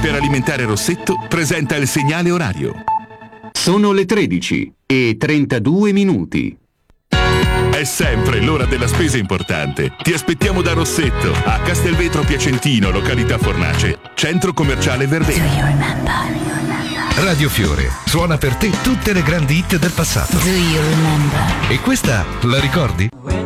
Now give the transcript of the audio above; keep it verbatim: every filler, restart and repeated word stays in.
per alimentare Rossetto, presenta il segnale orario. Sono le tredici e trentadue minuti. È sempre l'ora della spesa importante. Ti aspettiamo da Rossetto, a Castelvetro Piacentino, località Fornace, centro commerciale Verdena. Radio Fiore suona per te tutte le grandi hit del passato. E questa la ricordi?